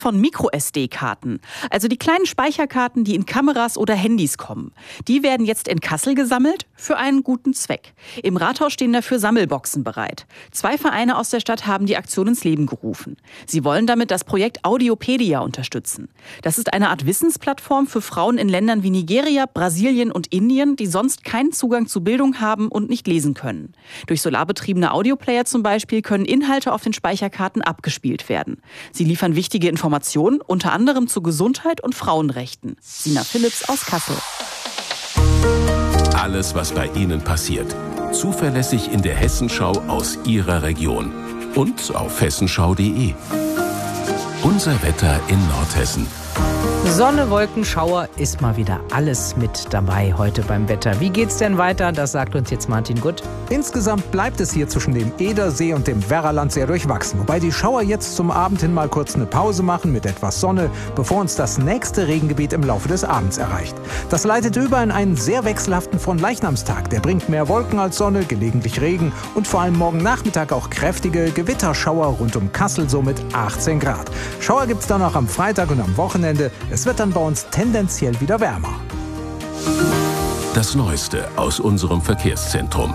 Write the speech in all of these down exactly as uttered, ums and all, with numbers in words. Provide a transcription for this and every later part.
von Micro-S D-Karten, also die kleinen Speicherkarten, die in Kameras oder Handys kommen. Die werden jetzt in Kassel gesammelt für einen guten Zweck. Im Rathaus stehen dafür Sammelboxen bereit. Zwei Vereine aus der Stadt haben die Aktion ins Leben gerufen. Sie wollen damit das Projekt Audiopedia unterstützen. Das ist eine Art Wissensplattform für Frauen in Ländern wie Nigeria, Brasilien und Indien, die sonst keinen Zugang zu Bildung haben und nicht lesen können. Durch solarbetriebene Audioplayer zum Beispiel können Inhalte auf den Speicherkarten abgespielt werden. Sie liefern wichtige Informationen, unter anderem zu Gesundheit und Frauenrechten. Sina Philipps aus Kassel. Alles, was bei Ihnen passiert. Zuverlässig in der Hessenschau aus Ihrer Region. Und auf hessenschau punkt de. Unser Wetter in Nordhessen. Sonne, Wolken, Schauer, ist mal wieder alles mit dabei heute beim Wetter. Wie geht's denn weiter? Das sagt uns jetzt Martin Gutt. Insgesamt bleibt es hier zwischen dem Edersee und dem Werraland sehr durchwachsen. Wobei die Schauer jetzt zum Abend hin mal kurz eine Pause machen mit etwas Sonne, bevor uns das nächste Regengebiet im Laufe des Abends erreicht. Das leitet über in einen sehr wechselhaften Fronleichnamstag. Der bringt mehr Wolken als Sonne, gelegentlich Regen und vor allem morgen Nachmittag auch kräftige Gewitterschauer rund um Kassel, so mit achtzehn Grad. Schauer gibt's dann auch am Freitag und am Wochenende. Es wird dann bei uns tendenziell wieder wärmer. Das Neueste aus unserem Verkehrszentrum.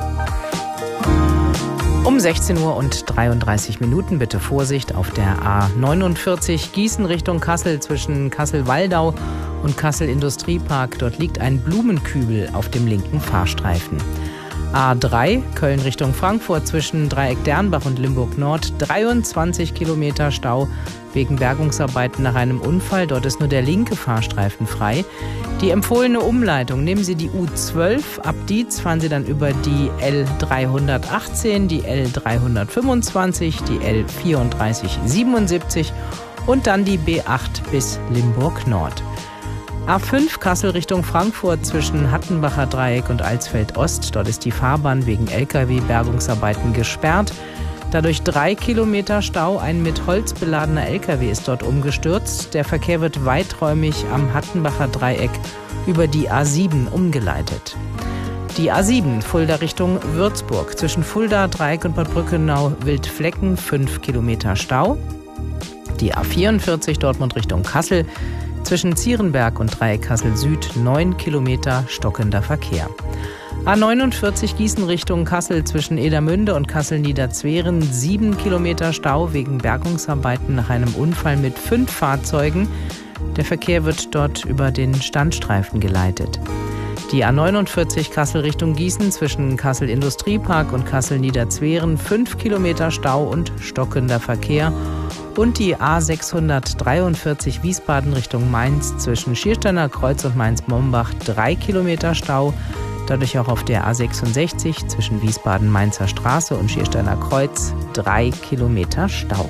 Um sechzehn Uhr und dreiunddreißig Minuten bitte Vorsicht auf der A neunundvierzig Gießen Richtung Kassel zwischen Kassel-Waldau und Kassel-Industriepark. Dort liegt ein Blumenkübel auf dem linken Fahrstreifen. A drei Köln Richtung Frankfurt zwischen Dreieck Dernbach und Limburg Nord. dreiundzwanzig Kilometer Stau wegen Bergungsarbeiten nach einem Unfall. Dort ist nur der linke Fahrstreifen frei. Die empfohlene Umleitung: nehmen Sie die U zwölf ab Dietz, fahren Sie dann über die L dreihundertachtzehn, die L dreihundertfünfundzwanzig, die L vierunddreißig siebenundsiebzig und dann die B acht bis Limburg Nord. A fünf Kassel Richtung Frankfurt zwischen Hattenbacher Dreieck und Alsfeld Ost. Dort ist die Fahrbahn wegen L K W-Bergungsarbeiten gesperrt. Dadurch drei Kilometer Stau. Ein mit Holz beladener L K W ist dort umgestürzt. Der Verkehr wird weiträumig am Hattenbacher Dreieck über die A sieben umgeleitet. Die A sieben Fulda Richtung Würzburg zwischen Fulda Dreieck und Bad Brückenau-Wildflecken fünf Kilometer Stau. Die A vierundvierzig Dortmund Richtung Kassel zwischen Zierenberg und Dreieck Kassel Süd neun Kilometer stockender Verkehr. A neunundvierzig Gießen Richtung Kassel zwischen Edermünde und Kassel-Niederzweren sieben Kilometer Stau wegen Bergungsarbeiten nach einem Unfall mit fünf Fahrzeugen. Der Verkehr wird dort über den Standstreifen geleitet. Die A neunundvierzig Kassel Richtung Gießen zwischen Kassel-Industriepark und Kassel-Niederzweren fünf Kilometer Stau und stockender Verkehr. Und die A sechshundertdreiundvierzig Wiesbaden Richtung Mainz zwischen Schiersteiner Kreuz und Mainz-Mombach drei Kilometer Stau. Dadurch auch auf der A sechsundsechzig zwischen Wiesbaden-Mainzer Straße und Schiersteiner Kreuz drei Kilometer Stau.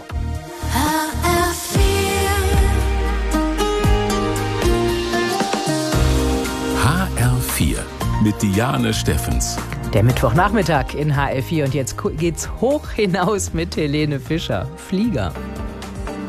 H R vier mit Diane Steffens. Der Mittwochnachmittag in H R vier und jetzt geht's hoch hinaus mit Helene Fischer. Flieger.